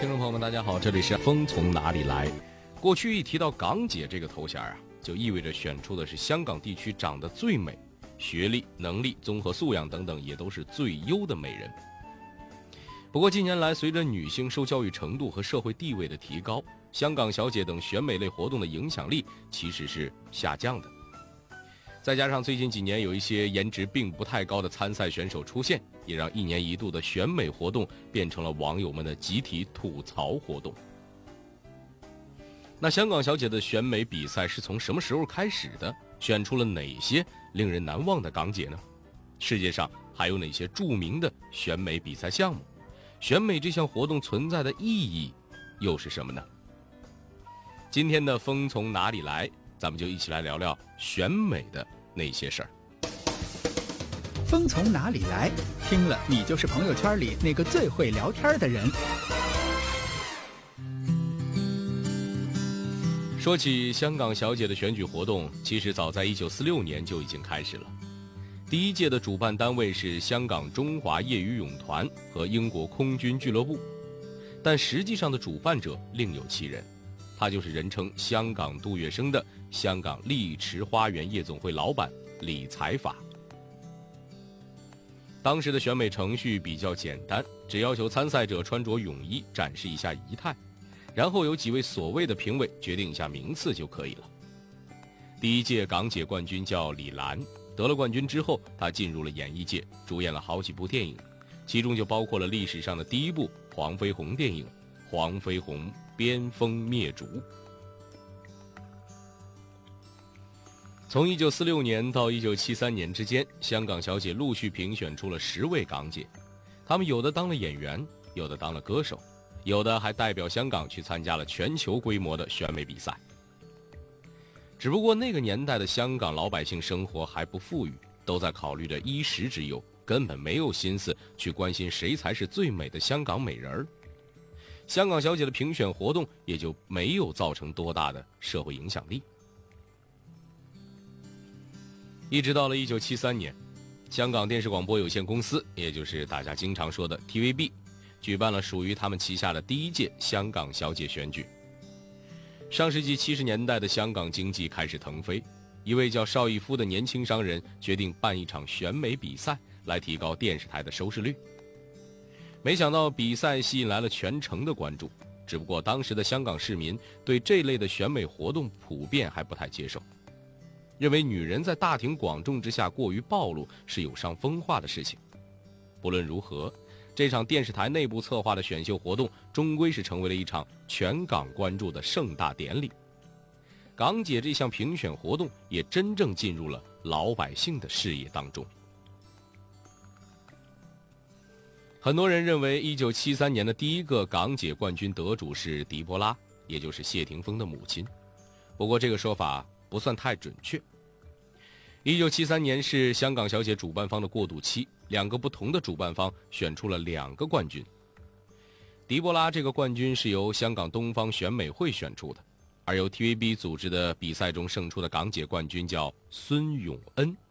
听众朋友们大家好，这里是风从哪里来。过去一提到港姐这个头衔啊，就意味着选出的是香港地区长得最美，学历、能力、综合素养等等也都是最优的美人。不过近年来，随着女性受教育程度和社会地位的提高，香港小姐等选美类活动的影响力其实是下降的。再加上最近几年有一些颜值并不太高的参赛选手出现，也让一年一度的选美活动变成了网友们的集体吐槽活动。那香港小姐的选美比赛是从什么时候开始的？选出了哪些令人难忘的港姐呢？世界上还有哪些著名的选美比赛项目？选美这项活动存在的意义又是什么呢？今天的风从哪里来，咱们就一起来聊聊选美的那些事儿。 风从哪里来？听了你就是朋友圈里那个最会聊天的人。 说起香港小姐的选举活动，其实早在1946年就已经开始了。第一届的主办单位是香港中华业余泳团和英国空军俱乐部，但实际上的主办者另有其人，他就是人称香港杜月笙的香港丽池花园夜总会老板李财法。当时的选美程序比较简单，只要求参赛者穿着泳衣展示一下仪态，然后有几位所谓的评委决定一下名次就可以了。第一届港姐冠军叫李兰，得了冠军之后，她进入了演艺界，主演了好几部电影，其中就包括了历史上的第一部黄飞鸿电影《黄飞鸿边锋灭族》。从1946年到1973年之间，香港小姐陆续评选出了10位港姐，她们有的当了演员，有的当了歌手，有的还代表香港去参加了全球规模的选美比赛。只不过那个年代的香港老百姓生活还不富裕，都在考虑着衣食之忧，根本没有心思去关心谁才是最美的香港美人儿。香港小姐的评选活动也就没有造成多大的社会影响力。一直到了1973年，香港电视广播有限公司，也就是大家经常说的 TVB， 举办了属于他们旗下的第一届香港小姐选举。上世纪70年代的香港经济开始腾飞，一位叫邵逸夫的年轻商人决定办一场选美比赛，来提高电视台的收视率。没想到比赛吸引来了全城的关注，只不过当时的香港市民对这类的选美活动普遍还不太接受，认为女人在大庭广众之下过于暴露是有伤风化的事情。不论如何，这场电视台内部策划的选秀活动终归是成为了一场全港关注的盛大典礼。港姐这项评选活动也真正进入了老百姓的视野当中。很多人认为1973年的第一个港姐冠军得主是狄波拉，也就是谢霆锋的母亲。不过这个说法不算太准确。1973年是香港小姐主办方的过渡期，两个不同的主办方选出了2个冠军。狄波拉这个冠军是由香港东方选美会选出的，而由 TVB 组织的比赛中胜出的港姐冠军叫孙永恩。